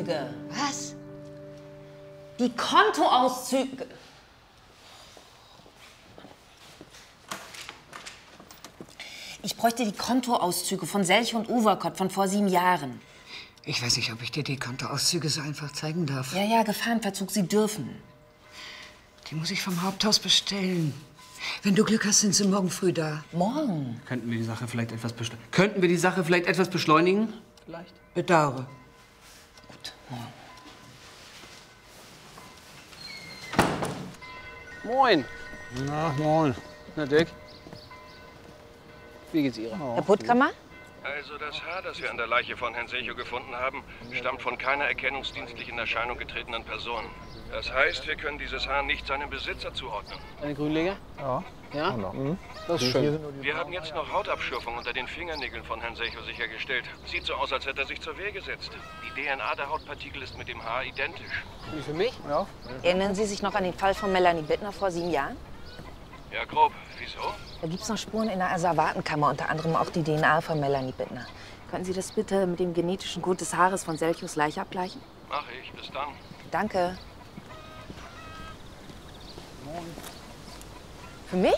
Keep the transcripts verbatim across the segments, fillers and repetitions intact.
Kontoauszüge. Was? Die Kontoauszüge. Ich bräuchte die Kontoauszüge von Selch und Overcott von vor sieben Jahren. Ich weiß nicht, ob ich dir die Kontoauszüge so einfach zeigen darf. Ja, ja, Gefahrenverzug, Sie dürfen. Die muss ich vom Haupthaus bestellen. Wenn du Glück hast, sind sie morgen früh da. Morgen? Könnten wir die Sache vielleicht etwas beschleunigen? Könnten wir die Sache vielleicht etwas beschleunigen? Vielleicht? Bedauere. Gut, morgen. Moin. Na, moin. Na, Dirk. Wie geht's Ihrer? Herr Puttkammer? Also das Haar, das wir an der Leiche von Herrn Selchow gefunden haben, stammt von keiner erkennungsdienstlich in Erscheinung getretenen Person. Das heißt, wir können dieses Haar nicht seinem Besitzer zuordnen. Eine Grünleger? Ja. Ja? Genau. Mhm. Das ist schön. Wir haben jetzt noch Hautabschürfung unter den Fingernägeln von Herrn Selchow sichergestellt. Sieht so aus, als hätte er sich zur Wehr gesetzt. Die D N A der Hautpartikel ist mit dem Haar identisch. Wie für mich? Ja. Erinnern Sie sich noch an den Fall von Melanie Bittner vor sieben Jahren? Ja, grob. Wieso? Da gibt es noch Spuren in der Asservatenkammer, unter anderem auch die D N A von Melanie Bittner. Könnten Sie das bitte mit dem genetischen Code des Haares von Selchows Leiche abgleichen? Mach ich. Bis dann. Danke. Für mich?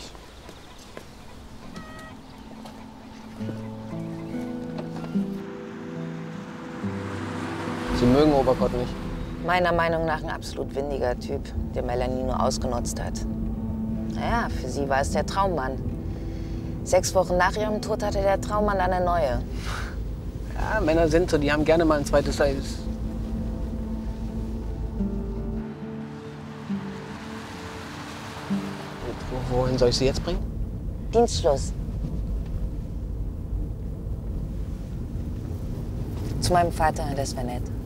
Sie mögen Overcott nicht. Meiner Meinung nach ein absolut windiger Typ, der Melanie nur ausgenutzt hat. Naja, für sie war es der Traummann. Sechs Wochen nach ihrem Tod hatte der Traummann dann eine neue. Ja, Männer sind so, die haben gerne mal ein zweites Seils. Wo, wohin soll ich sie jetzt bringen? Dienstschluss. Zu meinem Vater, das wäre nett.